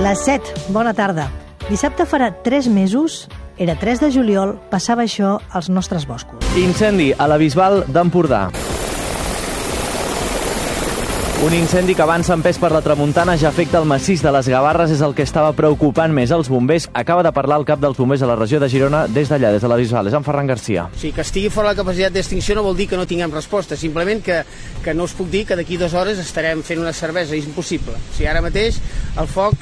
Les 7, bona tarda. Dissabte farà 3 mesos, era 3 de juliol, passava això als nostres boscos. Incendi a la Bisbal d'Empordà. Un incendi que avança en pes per la tramuntana ja afecta el massís de les Gavarres, és el que estava preocupant més els bombers. Acaba de parlar el cap dels bombers a la regió de Girona des d'allà, des de la Bisbal. És en Ferran Garcia. O sigui, que estigui fora la capacitat d'extinció no vol dir que no tinguem resposta, simplement que no us puc dir que d'aquí 2 hores estarem fent una cervesa, és impossible. O sigui, ara mateix el foc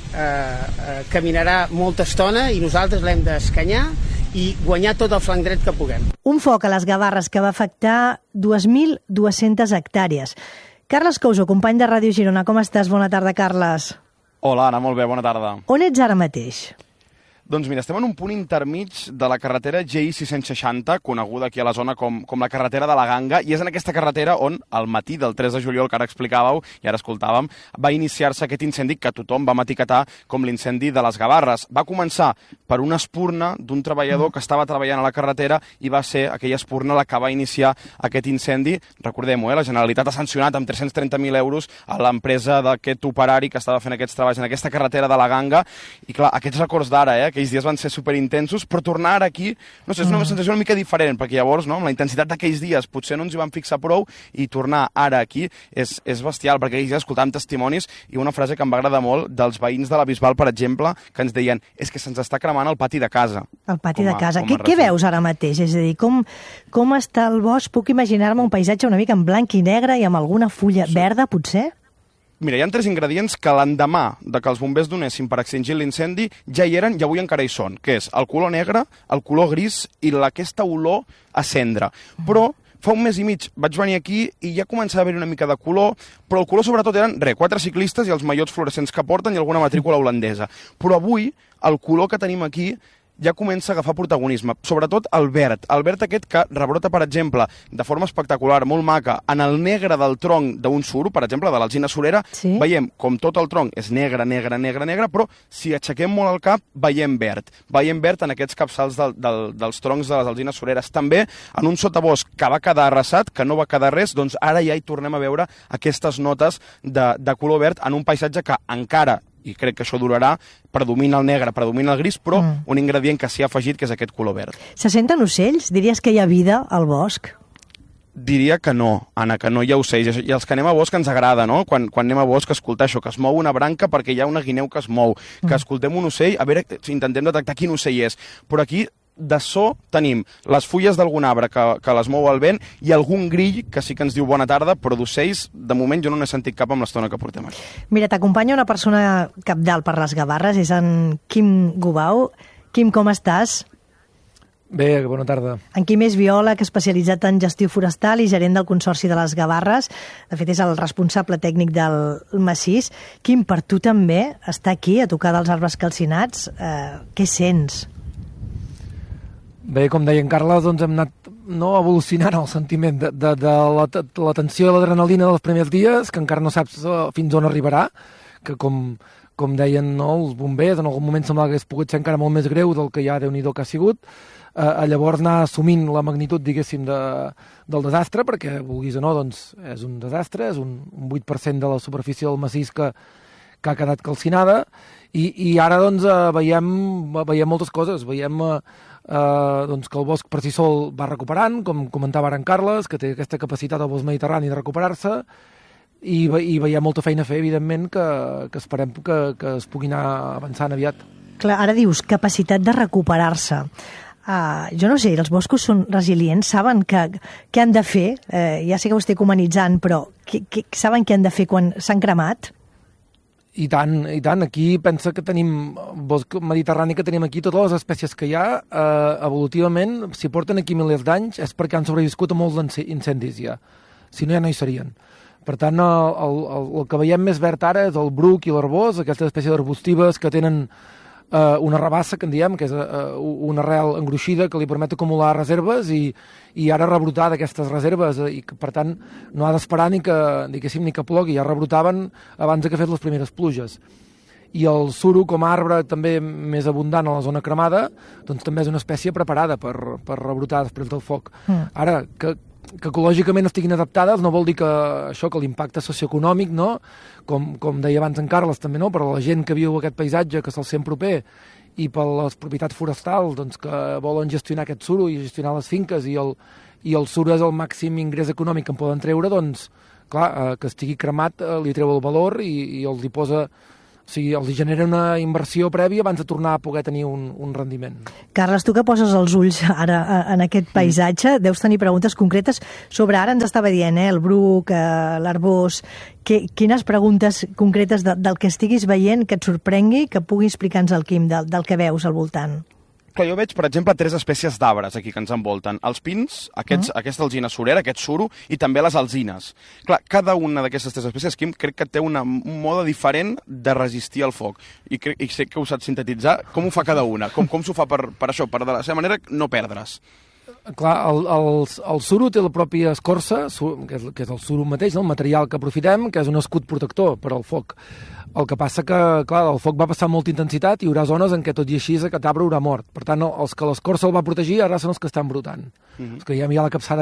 caminarà molta estona i nosaltres l'hem d'escanyar i guanyar tot el flanc dret que puguem. Un foc a les Gavarres que va afectar 2.200 hectàrees. Carles Couso, company de Ràdio Girona, com estàs? Bona tarda, Carles. Hola, Anna, molt bé, bona tarda. On ets ara mateix? Doncs mira, estem en un punt intermig de la carretera GI 660, coneguda aquí a la zona com la carretera de la Ganga, i és en aquesta carretera on, al matí del 3 de juliol, que ara explicàveu i ara escoltàvem, va iniciar-se aquest incendi que tothom va etiquetar com l'incendi de les Gavarres. Va començar per una espurna d'un treballador que estava treballant a la carretera i va ser aquella espurna la que va iniciar aquest incendi. Recordem-ho, la Generalitat ha sancionat amb 330.000 euros a l'empresa d'aquest operari que estava fent aquests treballs en aquesta carretera de la Ganga. I clar, aquests records d'ara, aquells dies van ser superintensos, però tornar ara aquí, no sé, és una sensació una mica diferent, perquè llavors, no, amb la intensitat d'aquells dies potser no ens hi vam fixar prou, i tornar ara aquí és bestial, perquè aquells dies escoltàvem testimonis i una frase que em va agradar molt dels veïns de la Bisbal, per exemple, que ens deien, és que se'ns està cremant el pati de casa. El pati de casa. Què veus ara mateix? És a dir, com està el bosc? Puc imaginar-me un paisatge una mica en blanc i negre i amb alguna fulla verda, potser? Mira, hi ha 3 ingredients que l'endemà de que els bombers donessin per extingir l'incendi ja hi eren i avui encara hi són, que és el color negre, el color gris i aquesta olor a cendra. Però fa un mes i mig vaig venir aquí i ja començava a haver-hi una mica de color, però el color sobretot eren 4 ciclistes i els maillots fluorescents que porten i alguna matrícula holandesa. Però avui el color que tenim aquí ja comença a agafar protagonisme, sobretot el verd aquest que rebrota, per exemple, de forma espectacular, molt maca, en el negre del tronc d'un suro, per exemple, de l'alzina surera, sí. Veiem com tot el tronc és negre, però si aixequem molt el cap, veiem verd en aquests capçals dels troncs de les alzines sureres. També en un sotabosc que va quedar arrasat, que no va quedar res, doncs ara ja hi tornem a veure aquestes notes de color verd en un paisatge que encara, i crec que això durarà, predomina el negre, predomina el gris, però un ingredient que s'hi ha afegit, que és aquest color verd. Se senten ocells? Diries que hi ha vida al bosc? Diria que no, Anna, que no hi ha ocells. I els que anem a bosc ens agrada, no? Quan anem a bosc, escoltar això, que es mou una branca perquè hi ha una guineu que es mou, que escoltem un ocell, a veure si intentem detectar quin ocell és. Però aquí de so tenim les fulles d'algun arbre que les mou el vent i algun grill que sí que ens diu bona tarda, però d'ocells, de moment, jo no n'he sentit cap amb l'estona que portem aquí. Mira, t'acompanya una persona cabdal per les Gavarres, és en Quim Gubau. Quim, com estàs? Bé, bona tarda. En Quim és biòleg especialitzat en gestió forestal i gerent del Consorci de les Gavarres. De fet, és el responsable tècnic del massís. Quim, per tu també estar aquí a tocar dels arbres calcinats. Què sents? Bé, com deia en Carles, doncs hem anat evolucionant el sentiment de la tensió i l'adrenalina dels primers dies, que encara no saps fins on arribarà, que com deien els bombers, en algun moment semblava que hagués pogut ser encara molt més greu del que ja Déu-n'hi-do que ha sigut, llavors anar assumint la magnitud, diguéssim, del desastre, perquè, vulguis o no, doncs és un desastre, és un 8% de la superfície del massís que ha quedat calcinada, i ara doncs veiem moltes coses, veiem doncs que el bosc per si sol va recuperant, com comentava ara en Carles, que té aquesta capacitat al bosc mediterrani de recuperar-se, i veiem molta feina a fer, evidentment, que esperem que es pugui anar avançant aviat. Clar, ara dius capacitat de recuperar-se. Jo no sé, els boscos són resilients, saben què han de fer, ja sé que ho estic humanitzant, però saben què han de fer quan s'han cremat? I tant. Aquí pensa que tenim bosc mediterrani, que tenim aquí, totes les espècies que hi ha, evolutivament, si porten aquí milers d'anys, és perquè han sobreviscut a molts incendis ja. Si no, ja no hi serien. Per tant, el que veiem més verd ara és el bruc i l'arbós, aquestes espècies arbustives que tenen una rabassa, que en diem, que és una arrel engruixida que li permet acumular reserves i ara rebrotar d'aquestes reserves, i que, per tant, no ha d'esperar ni que plogui, ja rebrotaven abans que fes les primeres pluges. I el suro, com a arbre també més abundant a la zona cremada, doncs també és una espècie preparada per rebrotar després del foc. Ara, ecològicament estiguin adaptades no vol dir que això, que l'impacte socioeconòmic, no? Com deia abans en Carles també, no? Per la gent que viu aquest paisatge, que se'l sent proper, i per les propietats forestals, doncs, que volen gestionar aquest suro i gestionar les finques, i el suro és el màxim ingrés econòmic que en poden treure, doncs, clar, que estigui cremat li treu el valor i els hi posa... O sigui, els genera una inversió prèvia abans de tornar a poder tenir un rendiment. Carles, tu que poses els ulls ara en aquest paisatge, deus tenir preguntes concretes sobre, ara ens estava dient, el bruc, l'arbós, quines preguntes concretes del que estiguis veient que et sorprengui, que pugui explicar-nos el Quim del que veus al voltant? Clar, jo veig, per exemple, 3 espècies d'arbres aquí que ens envolten. Els pins, aquesta alzina surera, aquest suro, i també les alzines. Clar, cada una d'aquestes 3 espècies, Quim, crec que té un mode diferent de resistir al foc. I sé que ho saps sintetitzar. Com ho fa cada una? Com s'ho fa per això, per de la seva manera no perdre's? Clar, el suro té la pròpia escorça, que és el suro mateix, el material que aprofitem, que és un escut protector per al foc. El que passa que, clar, el foc va passar amb molta intensitat i hi haurà zones en què tot i així aquest arbre haurà mort. Per tant, els que l'escorça el va protegir ara són els que estan brotant. Els que ja hi ha la capçada